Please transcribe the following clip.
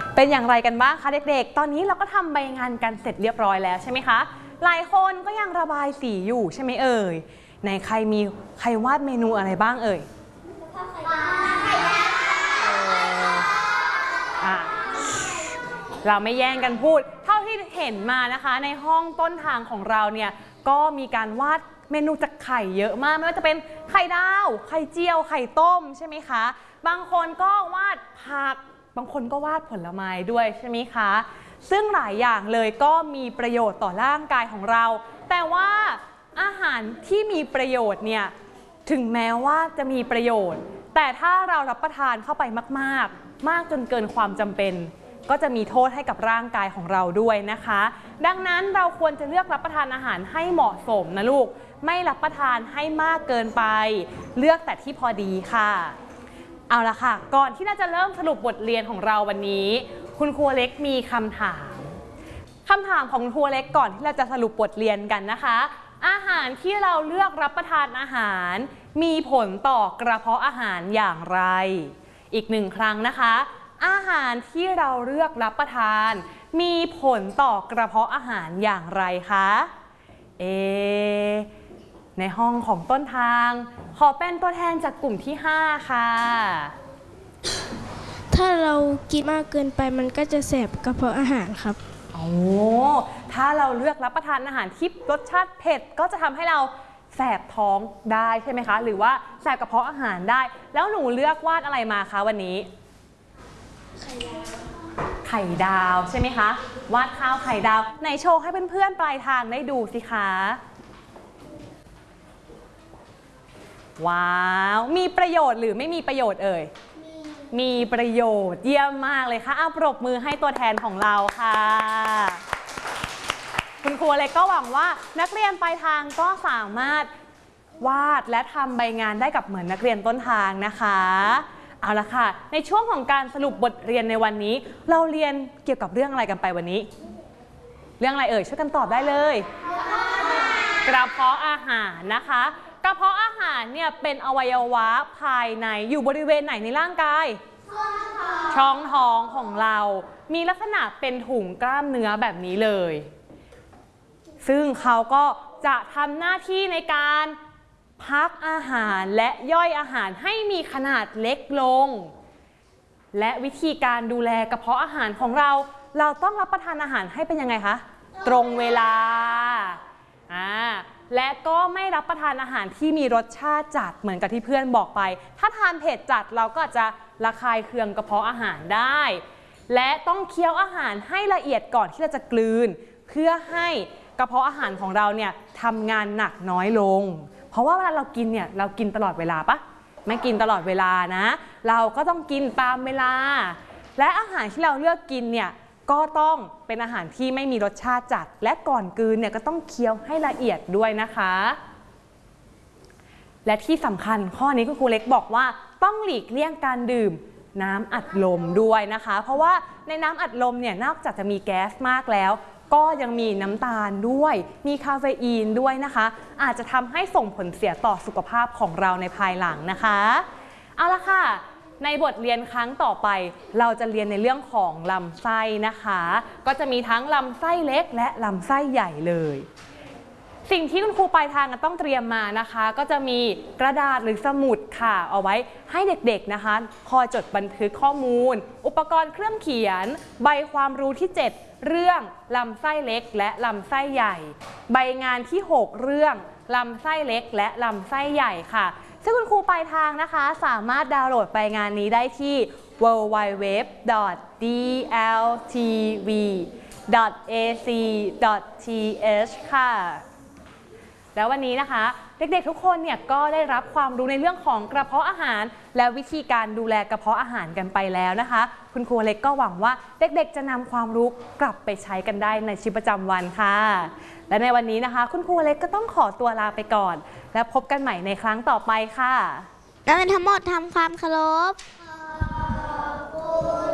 เป็นอย่างไรกันบ้างคะเด็กๆตอนนี้เราก็ทำใบงานกันเสร็จเรียบร้อยแล้วใช่ไหมคะหลายคนก็ยังระบายสีอยู่ใช่ไหมเอ่ยในใครวาดเมนูอะไรบ้างเอ่ยเราไม่แย่งกันพูดเท่าที่เห็นมานะคะในห้องต้นทางของเราเนี่ยก็มีการวาดเมนูจากไข่เยอะมากไม่ว่าจะเป็นไข่ดาวไข่เจียวไข่ต้มใช่ไหมคะบางคนก็วาดผักบางคนก็วาดผลไม้ด้วยใช่ไหมคะซึ่งหลายอย่างเลยก็มีประโยชน์ต่อร่างกายของเราแต่ว่าอาหารที่มีประโยชน์เนี่ยถึงแม้ว่าจะมีประโยชน์แต่ถ้าเรารับประทานเข้าไปมากจนเกินความจำเป็นก็จะมีโทษให้กับร่างกายของเราด้วยนะคะดังนั้นเราควรจะเลือกรับประทานอาหารให้เหมาะสมนะลูกไม่รับประทานให้มากเกินไปเลือกแต่ที่พอดีค่ะเอาละค่ะก่อนที่เราจะเริ่มสรุปบทเรียนของเราวันนี้คุณครูเล็กมีคำถามของคุณครูเล็กก่อนที่เราจะสรุปบทเรียนกันนะคะอาหารที่เราเลือกรับประทานอาหารมีผลต่อกระเพาะอาหารอย่างไรอีกหนึ่งครั้งนะคะอาหารที่เราเลือกรับประทานมีผลต่อกระเพาะอาหารอย่างไรคะในห้องของต้นทางขอเป็นตัวแทนจากกลุ่มที่5ค่ะถ้าเรากินมากเกินไปมันก็จะแสบกระเพาะอาหารครับถ้าเราเลือกรับประทานอาหารที่รสชาติเผ็ดก็จะทำให้เราแสบท้องได้ใช่ไหมคะหรือว่าแสบกระเพาะอาหารได้แล้วหนูเลือกวาดอะไรมาคะวันนี้ไข่ดาวใช่ไหมคะวาดข้าวไข่ดาวในโชว์ให้เพื่อนๆปลายทางได้ดูสิคะว้าวมีประโยชน์หรือไม่มีประโยชน์เอ่ยมีประโยชน์เยี่ยมมากเลยค่ะเอาปรบมือให้ตัวแทนของเราค่ะคุณครูเล็กก็หวังว่านักเรียนปลายทางก็สามารถวาดและทำใบงานได้กับเหมือนนักเรียนต้นทางนะคะเอาละค่ะในช่วงของการสรุปบทเรียนในวันนี้เราเรียนเกี่ยวกับเรื่องอะไรกันไปวันนี้เรื่องอะไรเอ่ยช่วยกันตอบได้เลยกระเพาะอาหารนะคะกระเพาะอาหารเนี่ยเป็นอวัยวะภายในอยู่บริเวณไหนในร่างกายช่องท้องของเรามีลักษณะเป็นถุงกล้ามเนื้อแบบนี้เลยซึ่งเขาก็จะทำหน้าที่ในการพักอาหารและย่อยอาหารให้มีขนาดเล็กลงและวิธีการดูแลกระเพาะอาหารของเราต้องรับประทานอาหารให้เป็นยังไงคะตรงเวลาและก็ไม่รับประทานอาหารที่มีรสชาติจัดเหมือนกับที่เพื่อนบอกไปถ้าทานเผ็ดจัดเราก็อาจจะระคายเคืองกระเพาะอาหารได้และต้องเคี้ยวอาหารให้ละเอียดก่อนที่เราจะกลืนเพื่อให้กระเพาะอาหารของเราเนี่ยทำงานหนักน้อยลงเพราะว่าเวลาเรากินเนี่ยเรากินตลอดเวลาปะไม่กินตลอดเวลานะเราก็ต้องกินตามเวลาและอาหารที่เราเลือกกินเนี่ยก็ต้องเป็นอาหารที่ไม่มีรสชาติจัดและก่อนกลืนเนี่ยก็ต้องเคี้ยวให้ละเอียดด้วยนะคะและที่สำคัญข้อนี้คุณครูเล็กบอกว่าต้องหลีกเลี่ยงการดื่มน้ำอัดลมด้วยนะคะเพราะว่าในน้ำอัดลมเนี่ยนอกจากจะมีแก๊สมากแล้วก็ยังมีน้ำตาลด้วยมีคาเฟอีนด้วยนะคะอาจจะทำให้ส่งผลเสียต่อสุขภาพของเราในภายหลังนะคะเอาละค่ะในบทเรียนครั้งต่อไปเราจะเรียนในเรื่องของลำไส้นะคะก็จะมีทั้งลำไส้เล็กและลำไส้ใหญ่เลยสิ่งที่คุณครูปลายทางต้องเตรียมมานะคะก็จะมีกระดาษหรือสมุดค่ะเอาไว้ให้เด็กๆนะคะคอยจดบันทึกข้อมูลอุปกรณ์เครื่องเขียนใบความรู้ที่7เรื่องลำไส้เล็กและลำไส้ใหญ่ใบงานที่6เรื่องลำไส้เล็กและลำไส้ใหญ่ค่ะซึ่งคุณครูปลายทางนะคะสามารถดาวน์โหลดใบงานนี้ได้ที่ www.dltv.ac.th ค่ะแล้ววันนี้นะคะเด็กๆทุกคนเนี่ยก็ได้รับความรู้ในเรื่องของกระเพาะอาหารและวิธีการดูแลกระเพาะอาหารกันไปแล้วนะคะคุณครูเล็กก็หวังว่าเด็กๆจะนำความรู้กลับไปใช้กันได้ในชีวิตประจำวันค่ะและในวันนี้นะคะคุณครูเล็กก็ต้องขอตัวลาไปก่อนและพบกันใหม่ในครั้งต่อไปค่ะนักเรียนทั้งหมดทำความเคารพ